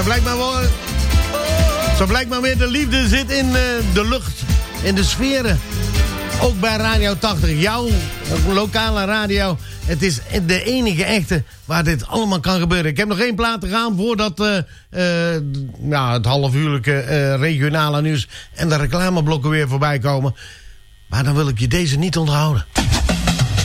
Zo blijkt maar weer, de liefde zit in de lucht, in de sferen. Ook bij Radio 80, jouw lokale radio. Het is de enige echte waar dit allemaal kan gebeuren. Ik heb nog 1 plaat te gaan voordat het halfuurlijke regionale nieuws en de reclameblokken weer voorbij komen. Maar dan wil ik je deze niet onthouden.